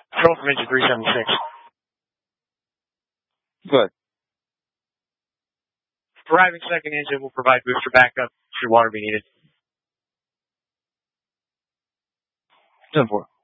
Control from engine 376. Good. Arriving second engine will provide booster backup should water be needed. 10-4.